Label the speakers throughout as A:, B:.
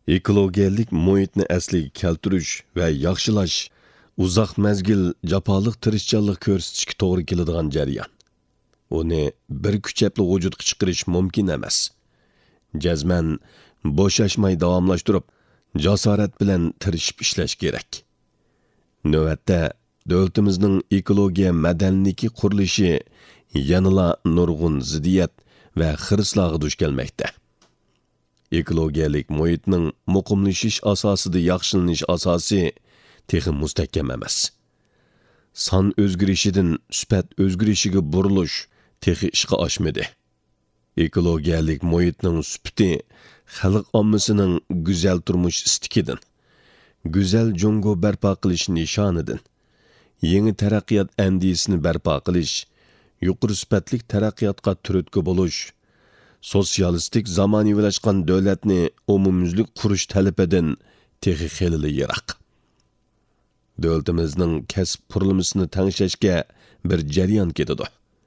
A: Ekologiyalik muhitni asliga keltirish va yaxshilash uzoq mezgil jafoliq tirishchanlik ko'rsatishga to'g'ri keladigan jarayon. Uni bir kuchapli vujudga chiqarish mumkin emas. Jazman bo'shashmay davomlashtirib, jasorat bilan tirishib ishlash kerak. Navbatda davlatimizning ekologiya madaniyati qurilishi yanada nurg'un ziddiyat va xirslarga duch kelmoqda. Ekologiyalik muhitning muqimlashish asosida yaxshilanish asosi texi mustahkam emas. Son o'zgarishidan sifat o'zgarishiga burilish texi ishga oshmadi. Ekologiyalik muhitning sifati xalq ommasining go'zal turmush istikidan, go'zal jungo barpo qilish nishonidan, yangi taraqqiyot andisini barpo qilish, yuqori sifatli taraqqiyotga turtki bo'lish, sotsialistik zamonaviylashgan davlatni umumyuzlik qurish talabidan texi xeyli yiroq. Davlatimizning kasb qurilmasini tanglashga bir jarayon ketadi.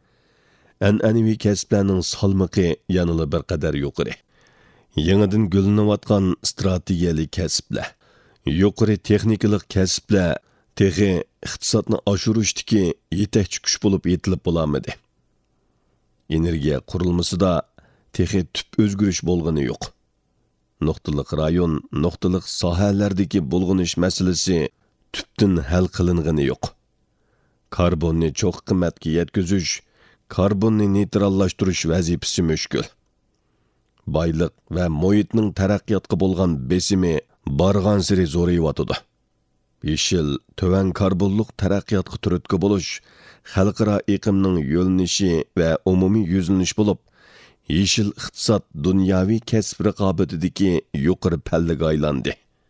A: An'anaviy kasblarning salmiqi yanada bir qadar yuqori. Yangidan gullanayotgan strategiyalik kasblar, yuqori texnikalik kasblar texi iqtisodni oshirishdagi yetakchi kuch bo'lib yetilib bo'lamadi. Energiya qurilmasida texi tüp o'zgarish bo'lgani yo'q. Nuqtaliq rayon, nuqtaliq sohalardagi bulg'unish masalasi tüpten hal qilingani yo'q. Karbonni cho'q qimmatga yetkazish, karbonni neytrallashtirish vazifasi mushkul. Bayliq va muhitning taraqqiyotga bo'lgan besimi bargan siri zo'rayotdi. Yeshil, töven karbonliq taraqqiyotga turtki bo'lish, xalqaro iqlimning yo'linishi va umumiy yuzlanish bo'lib, yeshil iqtisod dunyoviy kasb raqobatidagi yuqori pallaga aylandi.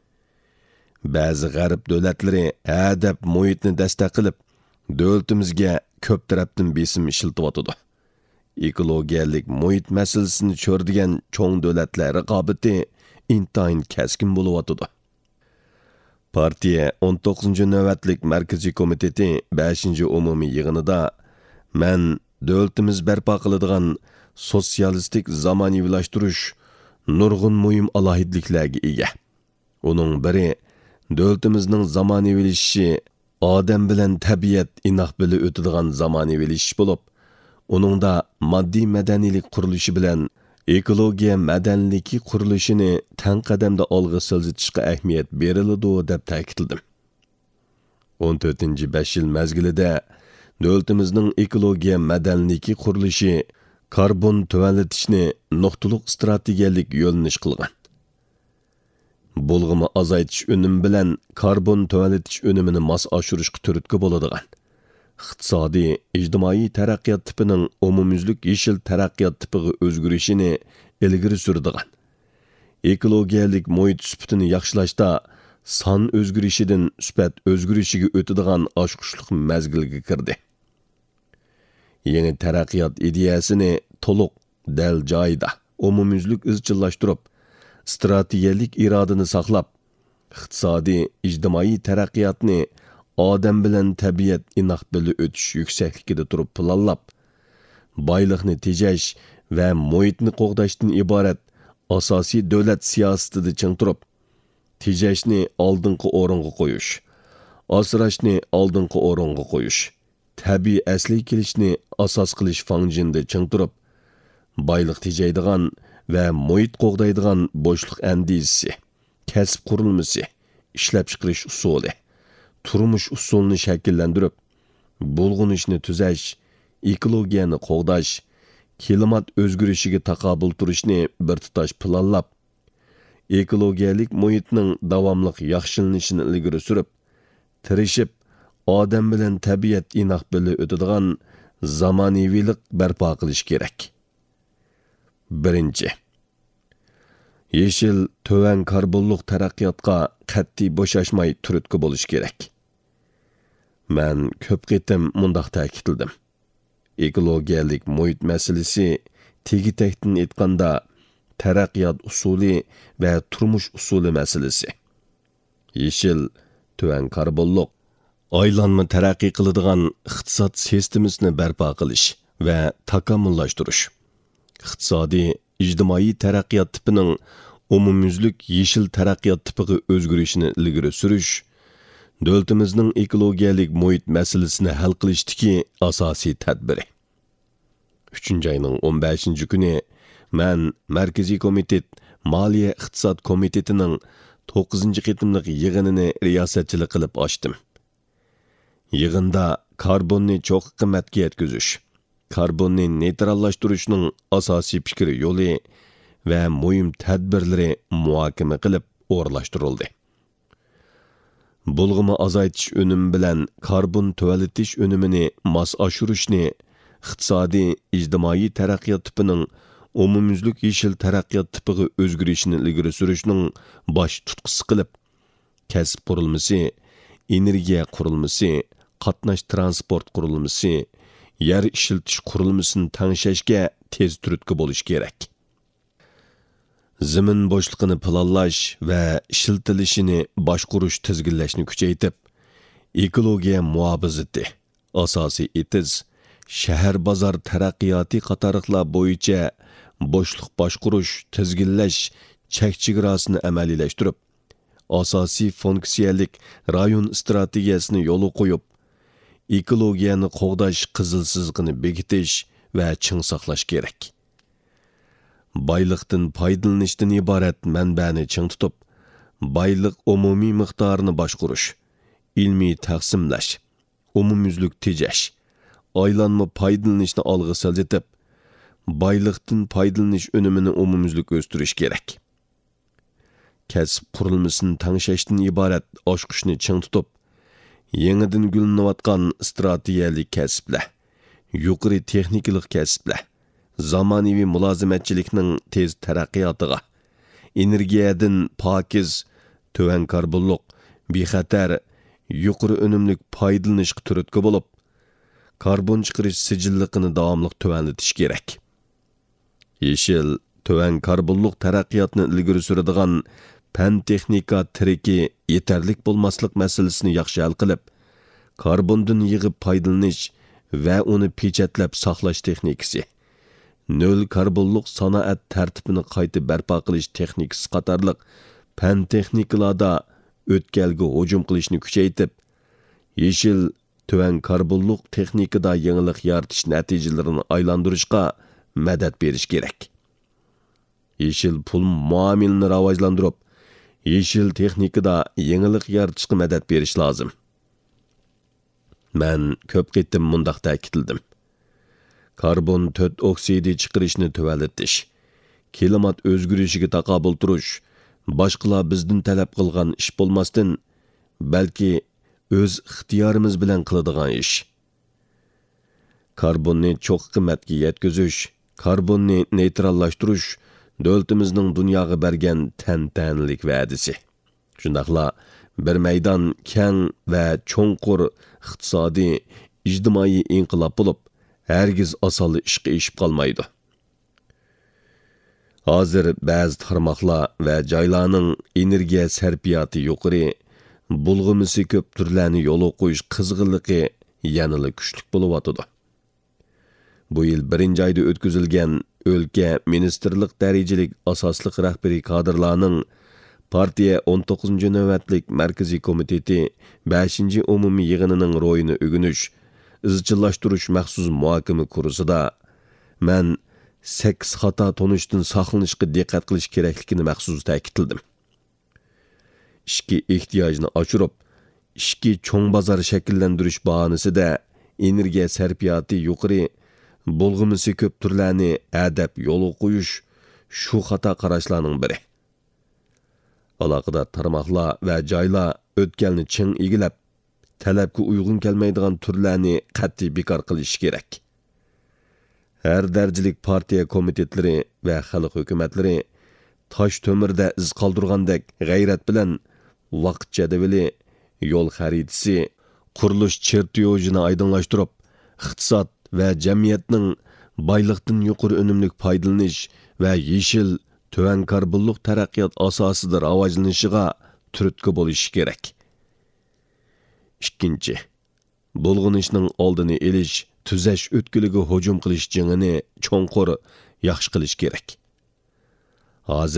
A: Ba'zi g'arb davlatlari adab muhitni dastak qilib, davlatimizga ko'p tarafdan besim ishiltiyotdi. Ekologiyalik muhit masalasini cho'rdigan cho'ng davlatlar raqobati intayin keskin bo'layotdi. Partiya 19. navbatlik markaziy komiteti 5. umumiy yig'inida men davlatimiz barpo qiladigan sotsialistik zamonaviylashtirish nurg'un muhim alohidliklarga ega. Uning biri davlatimizning zamonaviylashishi odam bilan tabiat inoq bilib o'tadigan zamonaviylashish bo'lib, uningda moddiy madaniylik qurilishi bilan ekologiya madaniylik qurilishini tang qadamda olg'a siljitishga ahamiyat beriladi deb ta'kidladim. 14-5 yil mezgilida davlatimizning ekologiya madaniylik qurilishi karbon tuvanlatishni nuqtaliq strategiyalik yo'linish qilgan. Bulg'imi azaytish unum bilan karbon tuvanlatish unumini mos oshirishga turtki bo'ladigan. Iqtisodiy, ijtimoiy taraqqiyot tipining umumyuzlik yeshil taraqqiyot tipiga o'zgarishini ilgari suradigan. Ekologiyalik muhit sifatini yaxshilashda son o'zgarishidan sifat o'zgarishiga o'tadigan oshqushliq mezgilga kirdi. Yangi taraqqiyot ideyasini to'liq dal joyida umumyuzlik izchillashtirib, strategiyalik irodani saqlab, iqtisodiy, ijtimoiy taraqqiyotni odam bilan tabiat inoq bilib o'tish yuksakligida turib planlab, boyliqni tejash va muhitni qo'g'dashdan iborat asosiy davlat siyosatida ching turib, tejashni oldingi o'ringa qo'yish, asrashni oldingi o'ringa qo'yish, tabiiy asli kelishni asos qilish fanjinda ching turib, boyliq tejaydigan va muhit qo'g'daydigan bo'shliq andisi, kasb qurilmasi, ishlab chiqarish usuli, turmush usulini shakllantirib, bulg'unishni tuzash, ekologiyani qo'g'dash, klimat o'zgarishiga taqobil turishni bir tutash planlab, ekologiyalik muhitning davomli yaxshilanishini ilgari surib, tirishib, odam bilan tabiat inoq bilib o'tadigan zamonaviylik barpo qilish kerak. Birinchi, yeshil töven karbonliq taraqqiyotga qat'iy bo'shashmay turtki bo'lish kerak. Men ko'p qitim mundaq ta'kidladim. Ekologiyalik muhit masalasi tegitakdan aytganda taraqqiyot usuli va turmush usuli masalasi. Yeshil töven karbonliq aylanma taraqqiy qiladigan iqtisod sistemasini barpo qilish va takomillashtirish. Iqtisodiy, ijtimoiy taraqqiyot tipining umumyüzlük yeşil taraqqiyot tipiga o'zgarishini ilgari surish, davlatimizning ekologiyalik muhit masalasini hal qilishdagi asosiy tadbiri. 3-oyning 15-kuni men Markaziy komitet Moliya iqtisod komitetining 9-qitimliq yig'inini riyosatchilik qilib ochdim. Yig'inda karbonni cho'q qimmatga yetkazish, karbonni neytrallashtirishning asosiy fikri yo'li va muhim tadbirlari muhokama qilib o'rlashtirildi. Bulg'imi azaytish önümü bilan karbon tuvalitish önümini mos oshirishni iqtisodiy ijtimoiy taraqqiyot tipining umumyüzlük yeşil taraqqiyot tipiga o'zgarishini ilgari surishning bosh tutqusi qilib, kasb qurilmasi, energiya qurilmasi, qatnash transport qurilmasi, yer ishiltish qurilmasini tanishashga tez turtki bo'lish kerak. Zimin bo'shliqini planlash va ishiltilishini boshqarish tizginlashni kuchaytirib, ekologiya muhofazati, asosiy etiz, shahar bozor taraqqiyoti qatoriqlar bo'yicha boshliq boshqarish, tizginlash chek-chegarasini amaliyalashtirib, asosiy funksiyalik rayon strategiyasini yo'l qo'yib, ekologiyani qo'g'dash qizil sizig'ini bekitish va ching saqlash kerak. Baylıqdan foydalanishdan iborat manbani ching tutib, bayliq umumiy miqdorini boshqarish, ilmiy taqsimlash, umumyüzlük tejash, aylanma foydalanishni olg'a siljitib, bayliqdan foydalanish önümini umumyüzlük o'stirish kerak. Kasb qurilmasini tanishashdan iborat oshqishni ching tutib, yangidan gullanayotgan strategiyalik kasblar, yuqori texnikalik kasblar, zamonaviy mulozimatchilikning tez taraqqiyotiga, energiyadan pokiz, tuvan karbonliq, bexatar, yuqori unumlik foydalanishga turtki bo'lib, karbon chiqarish sijilligini davomli tuvanlatish kerak. Yeşil, tuvan karbonliq taraqqiyotni ilgari suradigan fan texnika tiriki yetarlik bo'lmaslik masalasini yaxshi hal qilib, karbondan yig'ib foydalanish va uni pechatlab saqlash texnikasi, nol karbonliq sanoat tartibini qayta barpo qilish texnikasi qatorliq fan texnikalarda o'tkalga hujum qilishni kuchaytirib, yeşil, tuvan karbonliq texnikada yangilik yaratish natijalarini aylantirishga madad berish kerak. Yeşil pul muomilini rivojlantirib, yeşil texnikada yangilik yaratishga madad berish lozim. Men ko'p qitim mundaq ta'kidladim. Karbon 4 oksidi chiqarishni tuvalatish, klimat o'zgarishiga taqobil turish, boshqalar bizdan talab qilgan ish bo'lmasdan, balki o'z ixtiyorimiz bilan qiladigan ish. Karbonni cho'q qimmatga yetkazish, karbonni neytrallashtirish davlatimizning dunyoga bergan tantanlik va'dasi. Shundaqla bir maydon keng va cho'nqur iqtisodiy, ijtimoiy inqilob bo'lib, hargiz osonli ishga eshib qolmaydi. Hozir ba'zi tarmoqlar va joylarning energiya sarfiyoti yuqori, bulg'imisi ko'p turlarni yo'l qo'yish qizg'inligi yanada kuchli bo'lyotdi. Bu yil 1-oyda o'tkazilgan o'lka ministerlik darajalik asosliq rahbariy kadrlarning partiya 19-navbatlik Markaziy komiteti 5-umumiy yig'inining ro'yini o'g'inish, izchillashtirish maxsus muhokama kursida men 8 xato tonishdan saqlanishga diqqat qilish kerakligini maxsus ta'kidladim. Ishki ehtiyojni oshirib, ishki cho'ng bozor shakllantirish bahonasida energiya sarfiyoti yuqori, bulg'imisi ko'p turlarni adab yo'l qo'yish shu xato qarashlarning biri. Aloqador tarmoqlar va joylar o'tkalni ching egilab, talabga uyg'un kelmaydigan turlarni qat'iy bekor qilish kerak. Har darajalik partiya komitetlari va xalq hukumatlari tosh to'mirda iz qoldirgandek g'ayrat bilan vaqt jadvali, yo'l xaritasi, qurilish chertyojini oydinlashtirib, iqtisod va jamiyatning boyliqdan yuqori unumli foydalanish va yeşil, tuvan karbonliq taraqqiyot asosida rivojlanishiga turtki bo'lishi kerak. Ikkinchi, bulg'anishning oldini olish, tuzash o'tkiliga hujum qilish jingini cho'nqur yaxshi qilish kerak. Hozir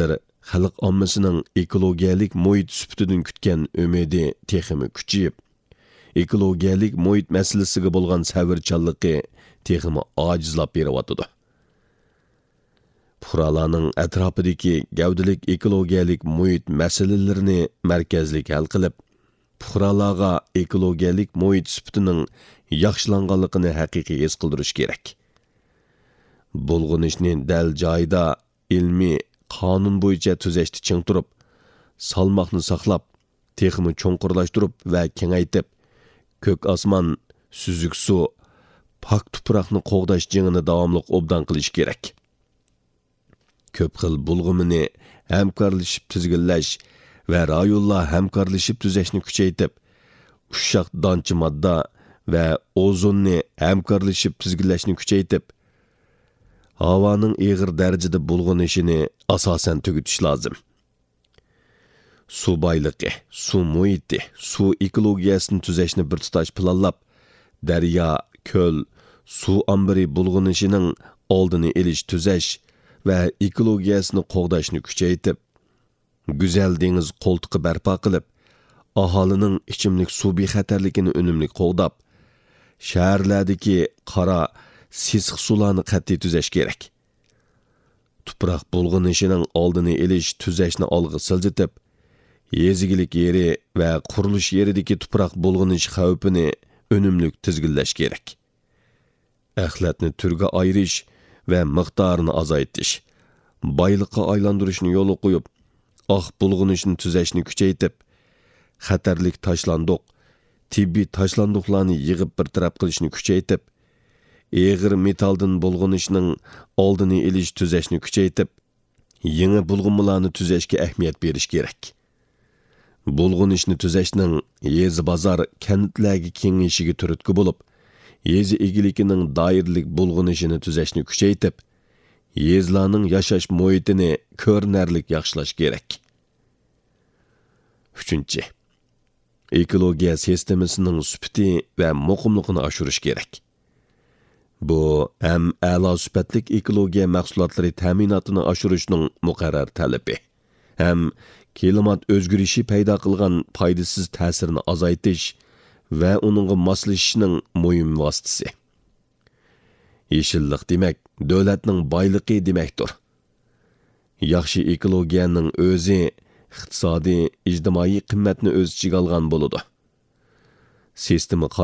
A: xalq ommasining ekologiyalik muhit sübtidan kutgan umidi texmi kuchayib, ekologiyalik muhit masalasiga bo'lgan savrchanligi texmi ojizlab beryapti. Fuqarolarning atrofidagi gavdalik ekologiyalik muhit masalalarini markazlik hal qilib, fuqarolarga ekologiyalik muhit sübtining yaxshilanganligini haqiqiy his qildirish kerak. Bulg'unishni dal joyida ilmiy qonun bo'yicha tuzashni ching turib, salmoqni saqlab, texmi cho'nqurlashtirib va kengaytib, ko'k osmon, suzuk suv, pok tuproqni qo'g'dash jingini davomli obdan qilish kerak. Ko'p xil bulg'umini hamkorlashib tizginlash va rayonlar hamkorlashib tuzashni kuchaytib, ushshaq donchi modda va ozonni hamkorlashib tizginlashni kuchaytib, havoning ig'ir darajada bulg'unishini asosan tugutish lozim. Suv boyligi, suv muhiti, suv ekologiyasini tuzashni bir tutash planlab, daryo, ko'l, suv ombiri bulg'unishining oldini olish tuzash va ekologiyasini qo'g'dashni kuchaytib, go'zal dengiz qo'ltiqi barpo qilib, aholining ichimlik suv bexatarligini unumli qo'g'dab, shaharlardagi qora sisiq suvlarni qat'iy tuzash kerak. Tuproq bulg'unishining oldini olish tuzashni olg'a siljitib, yezigilik yeri va qurilish yeridagi tuproq bulg'unish xavfini unumli tizginlash kerak. Axlatni turga ayirish va miqdorini azaytish, boyliqqa aylantirishni yo'l qo'yib, bulg'unishni tuzashni kuchaytib, xatarlik tashlandiq, tibbiy tashlandiqlarni yig'ib bir taraf qilishni kuchaytib, eg'ir metalldan bulg'unishning oldini olish tuzashni kuchaytib, yangi bulg'unmalarni tuzashga ahamiyat berish kerak. Bulg'unishni tuzashning yezi bozor kentlarga kengayishiga turtki bo'lib, yezi egilikining doirlik bulg'unishini tuzashni kuchaytib, yezlarning yashash muhitini ko'rinarlik yaxshilash kerak. 3. Ekologiya sistemasining sifati va muqimligini oshirish kerak. Bu ham a'lo sifatlik ekologiya mahsulotlari ta'minotini oshirishning muqarrar talabi, ham klimat o'zgarishi paydo qilgan foydasiz ta'sirini azaytish va uningga moslashishning muhim vositasi. Yeşillik demek, davlatning boyligi demakdir. Yaxshi ekologiyaning o'zi iqtisodiy, ijtimoiy qimmatni o'z ichiga olgan bo'ladi. Sistema